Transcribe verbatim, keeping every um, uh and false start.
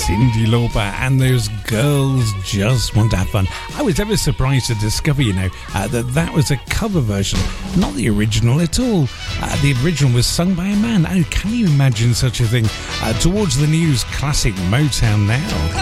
Cyndi Lauper and those girls just want to have fun. I was ever surprised to discover, you know, uh, that that was a cover version, not the original at all. Uh, the original was sung by a man. Oh, can you imagine such a thing? Uh, towards the news, classic Motown now.